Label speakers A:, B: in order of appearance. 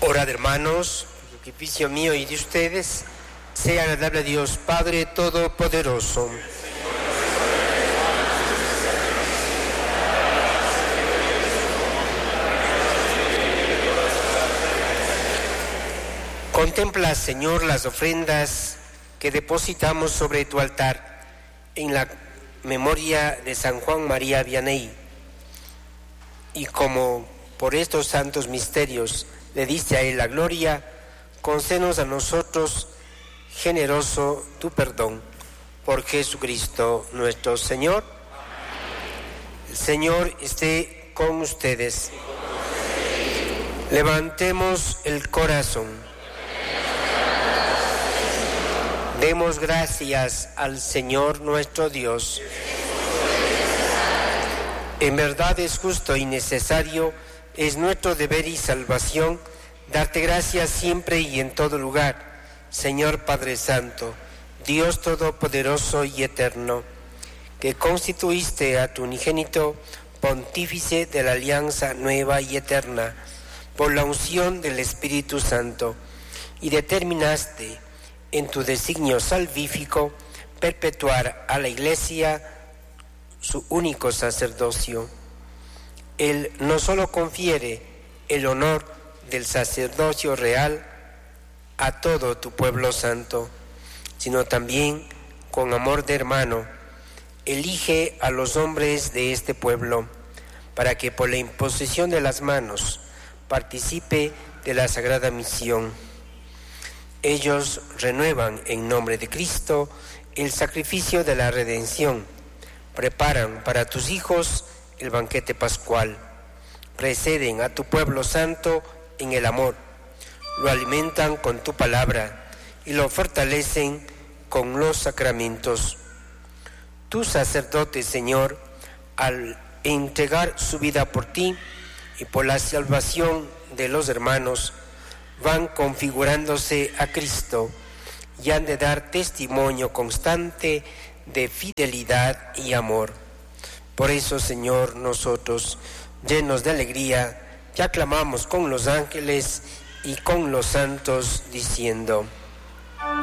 A: Orad, hermanos, el sacrificio mío y de ustedes sea agradable a Dios Padre Todopoderoso. Contempla, Señor, las ofrendas que depositamos sobre tu altar en la memoria de San Juan María Vianney. Y como por estos santos misterios le diste a él la gloria, concédenos a nosotros generoso tu perdón. Por Jesucristo nuestro Señor. El Señor esté con ustedes. Levantemos el corazón. Demos gracias al Señor nuestro Dios. En verdad es justo y necesario, es nuestro deber y salvación, darte gracias siempre y en todo lugar, Señor Padre Santo, Dios Todopoderoso y Eterno, que constituiste a tu unigénito Pontífice de la Alianza Nueva y Eterna, por la unción del Espíritu Santo, y determinaste en tu designio salvífico perpetuar a la Iglesia su único sacerdocio. Él no solo confiere el honor del sacerdocio real a todo tu pueblo santo, sino también, con amor de hermano, elige a los hombres de este pueblo para que por la imposición de las manos participe de la sagrada misión. Ellos renuevan en nombre de Cristo el sacrificio de la redención, preparan para tus hijos el banquete pascual, preceden a tu pueblo santo en el amor, lo alimentan con tu palabra y lo fortalecen con los sacramentos. Tus sacerdotes, Señor, al entregar su vida por ti y por la salvación de los hermanos, van configurándose a Cristo y han de dar testimonio constante de fidelidad y amor. Por eso, Señor, nosotros, llenos de alegría, te aclamamos con los ángeles y con los santos, diciendo: